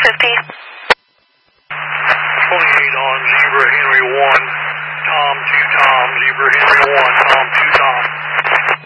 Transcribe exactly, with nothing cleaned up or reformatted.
fifty. twenty-eight on Zebra Henry one, Tom two Tom, Zebra Henry one, Tom two.